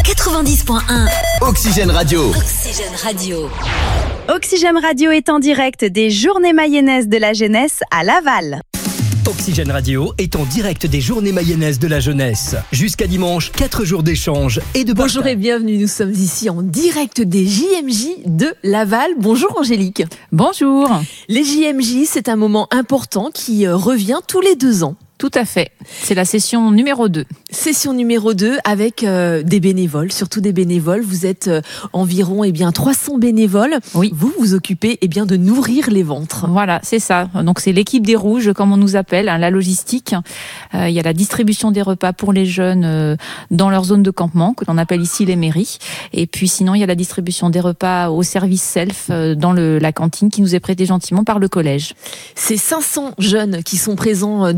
90.1 Oxygène Radio. Oxygène Radio. Oxygène Radio est en direct des Journées Mayennaises de la Jeunesse à Laval. Oxygène Radio est en direct des Journées Mayennaises de la Jeunesse. Jusqu'à dimanche, 4 jours d'échange et de partage. Bonjour et bienvenue, nous sommes ici en direct des JMJ de Laval. Bonjour Angélique. Bonjour. Les JMJ, c'est un moment important qui revient tous les 2 ans. Tout à fait. C'est la session numéro 2. Session numéro 2 avec des bénévoles, surtout des bénévoles. Vous êtes environ 300 bénévoles. Oui. Vous vous occupez de nourrir les ventres. Voilà, c'est ça. Donc c'est l'équipe des Rouges, comme on nous appelle, la logistique. Il y a la distribution des repas pour les jeunes dans leur zone de campement, que l'on appelle ici les mairies. Et puis sinon, il y a la distribution des repas au service self dans la cantine qui nous est prêtée gentiment par le collège. C'est 500 jeunes qui sont présents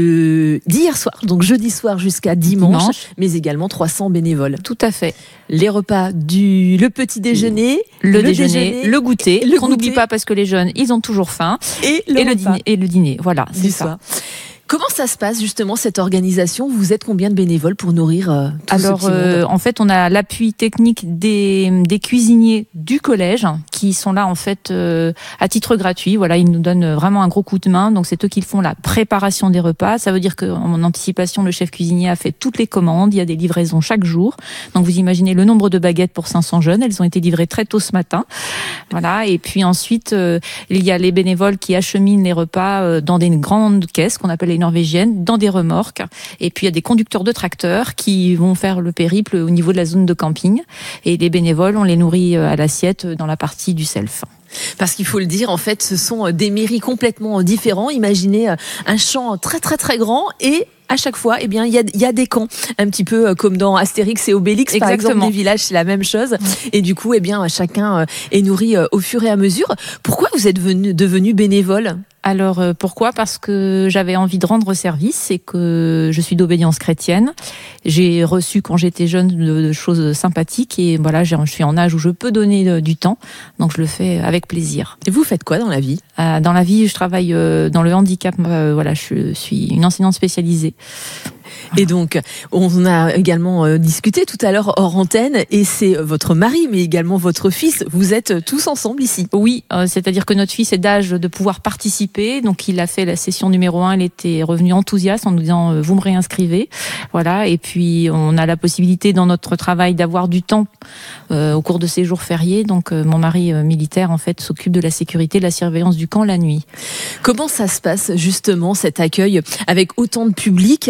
d'hier soir, donc jeudi soir jusqu'à dimanche, mais également 300 bénévoles. Tout à fait. Les repas le petit déjeuner, le déjeuner, le goûter, qu'on n'oublie pas parce que les jeunes, ils ont toujours faim, et le dîner. Voilà, c'est ça. Comment ça se passe justement cette organisation ? Vous êtes combien de bénévoles pour nourrir tout ce petit monde ? En fait, on a l'appui technique des cuisiniers du collège qui sont là en fait à titre gratuit. Voilà, ils nous donnent vraiment un gros coup de main. Donc c'est eux qui font la préparation des repas. Ça veut dire qu'en anticipation, le chef cuisinier a fait toutes les commandes. Il y a des livraisons chaque jour. Donc vous imaginez le nombre de baguettes pour 500 jeunes. Elles ont été livrées très tôt ce matin. Voilà. Et puis ensuite, il y a les bénévoles qui acheminent les repas dans des grandes caisses qu'on appelle les norvégiennes, dans des remorques. Et puis il y a des conducteurs de tracteurs qui vont faire le périple au niveau de la zone de camping. Et les bénévoles, on les nourrit à l'assiette dans la partie du self. Parce qu'il faut le dire, en fait, ce sont des mairies complètement différents. Imaginez un champ très très très grand et à chaque fois, il y a des camps, un petit peu comme dans Astérix et Obélix. Exactement. Par exemple, les villages, c'est la même chose. Et du coup, chacun est nourri au fur et à mesure. Pourquoi vous êtes devenu bénévole ? Alors pourquoi ? Parce que j'avais envie de rendre service et que je suis d'obédience chrétienne. J'ai reçu quand j'étais jeune de choses sympathiques et voilà, je suis en âge où je peux donner du temps, donc je le fais avec plaisir. Et vous faites quoi dans la vie ? Dans la vie, je travaille dans le handicap. Voilà, je suis une enseignante spécialisée. Et donc, on a également discuté tout à l'heure hors antenne, et c'est votre mari, mais également votre fils. Vous êtes tous ensemble ici. Oui, c'est-à-dire que notre fils est d'âge de pouvoir participer. Donc, il a fait la session numéro 1. Il était revenu enthousiaste en nous disant « vous me réinscrivez ». Voilà. Et puis, on a la possibilité dans notre travail d'avoir du temps au cours de ces jours fériés. Donc, mon mari militaire, en fait, s'occupe de la sécurité, de la surveillance du camp la nuit. Comment ça se passe, justement, cet accueil avec autant de public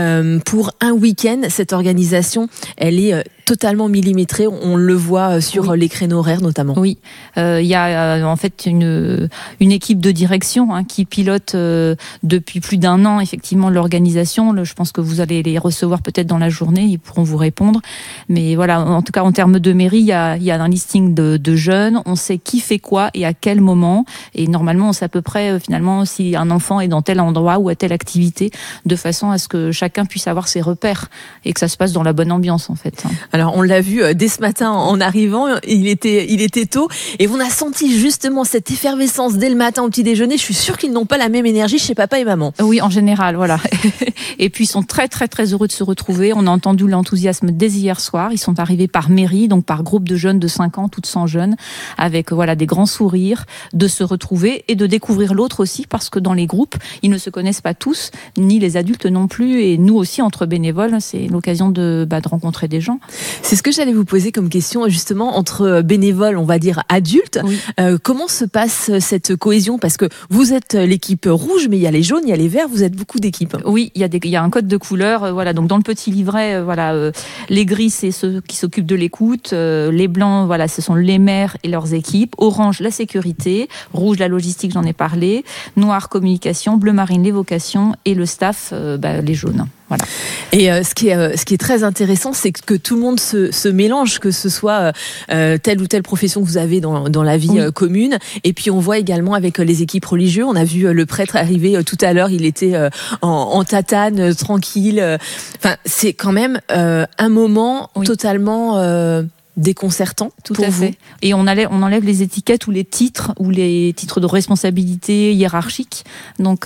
pour un week-end? Cette organisation, elle est totalement millimétrée. On le voit sur les créneaux horaires, notamment. Oui, il y a en fait une équipe de direction qui pilote depuis plus d'1 an, effectivement, l'organisation. Je pense que vous allez les recevoir peut-être dans la journée. Ils pourront vous répondre. Mais voilà, en tout cas, en termes de mairie, il y a un listing de jeunes. On sait qui fait quoi et à quel moment. Et normalement, on sait à peu près, finalement, si un enfant est dans tel endroit ou à telle activité, de façon à ce que chacun puisse avoir ses repères et que ça se passe dans la bonne ambiance, en fait. Alors, on l'a vu dès ce matin en arrivant, il était tôt, et on a senti justement cette effervescence dès le matin au petit déjeuner. Je suis sûre qu'ils n'ont pas la même énergie chez papa et maman. Oui, en général, voilà. Et puis, ils sont très, très, très heureux de se retrouver. On a entendu l'enthousiasme dès hier soir. Ils sont arrivés par mairie, donc par groupe de jeunes de 5 ans, toutes 100 jeunes, avec des grands sourires, de se retrouver et de découvrir l'autre aussi, parce que dans les groupes, ils ne se connaissent pas tous, ni les adultes non plus, et nous aussi, entre bénévoles, c'est l'occasion de rencontrer des gens. C'est ce que j'allais vous poser comme question, justement, entre bénévoles, on va dire adultes. Oui. Comment se passe cette cohésion ? Parce que vous êtes l'équipe rouge, mais il y a les jaunes, il y a les verts, vous êtes beaucoup d'équipes. Oui, il y a un code de couleurs. Donc dans le petit livret, les gris, c'est ceux qui s'occupent de l'écoute. Les blancs, ce sont les maires et leurs équipes. Orange, la sécurité. Rouge, la logistique, j'en ai parlé. Noir, communication. Bleu marine, les vocations. Et le staff, les jaunes. Voilà. Et ce qui est très intéressant, c'est que tout le monde se mélange, que ce soit telle ou telle profession que vous avez dans la vie commune. Et puis on voit également avec les équipes religieuses, on a vu le prêtre arriver tout à l'heure, il était en tatane, tranquille. Enfin, c'est quand même un moment totalement déconcertant Tout pour à vous. fait. Et on enlève les étiquettes ou les titres de responsabilité hiérarchique. Donc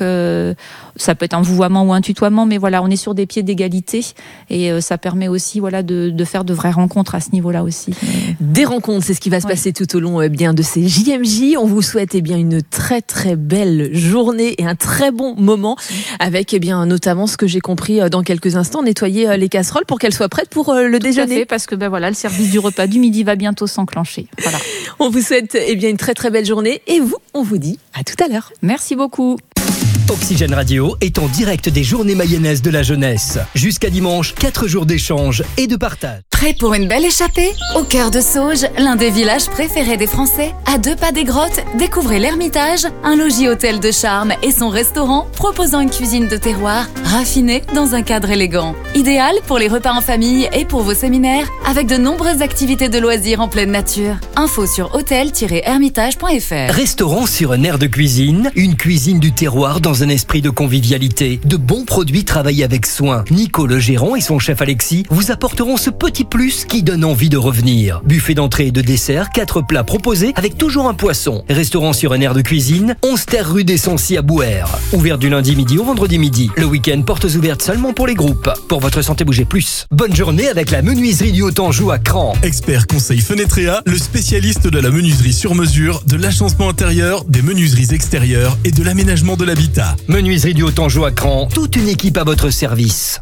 ça peut être un vouvoiement ou un tutoiement, mais voilà, on est sur des pieds d'égalité et ça permet aussi de faire de vraies rencontres à ce niveau-là aussi. Des rencontres, c'est ce qui va se passer tout au long de ces JMJ. On vous souhaite une très très belle journée et un très bon moment avec notamment ce que j'ai compris dans quelques instants, nettoyer les casseroles pour qu'elles soient prêtes pour le déjeuner. Tout à fait, parce que le service du repas du midi va bientôt s'enclencher. Voilà. On vous souhaite une très très belle journée et vous, on vous dit à tout à l'heure. Merci beaucoup. Oxygène Radio est en direct des Journées Mayennaises de la jeunesse. Jusqu'à dimanche, 4 jours d'échange et de partage. Prêt pour une belle échappée? Au cœur de Sauges, l'un des villages préférés des Français, à 2 pas des grottes, découvrez l'Ermitage, un logis-hôtel de charme et son restaurant proposant une cuisine de terroir raffinée dans un cadre élégant. Idéal pour les repas en famille et pour vos séminaires, avec de nombreuses activités de loisirs en pleine nature. Info sur hôtel-hermitage.fr. Restaurant sur un air de cuisine, une cuisine du terroir dans un esprit de convivialité, de bons produits travaillés avec soin. Nico le gérant et son chef Alexis vous apporteront ce petit plus qui donne envie de revenir. Buffet d'entrée et de dessert, 4 plats proposés avec toujours un poisson. Restaurant sur un air de cuisine, 11 terre rue des Sancy à Bouer. Ouvert du lundi midi au vendredi midi. Le week-end, portes ouvertes seulement pour les groupes. Pour votre santé, bougez plus. Bonne journée avec la menuiserie du Haut-Anjou à Cran. Expert conseil Fenetrea, le spécialiste de la menuiserie sur mesure, de l'agencement intérieur, des menuiseries extérieures et de l'aménagement de l'habitat. Menuiserie du Haut-Anjou à Cran, toute une équipe à votre service.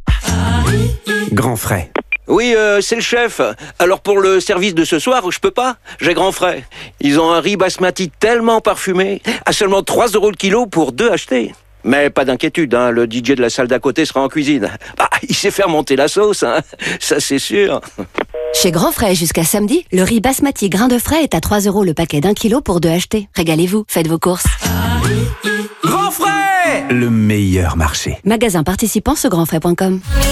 Grand frais. Oui, c'est le chef. Alors pour le service de ce soir, je peux pas. J'ai grand frais. Ils ont un riz basmati tellement parfumé, à seulement 3 € le kilo pour 2 achetés. Mais pas d'inquiétude, le DJ de la salle d'à côté sera en cuisine. Il sait faire monter la sauce, ça c'est sûr. Chez Grand Frais, jusqu'à samedi, le riz basmati grain de frais est à 3 € le paquet d'1 kilo pour 2 achetés. Régalez-vous, faites vos courses. Grand frais, le meilleur marché. Magasin participant sur grandfrais.com.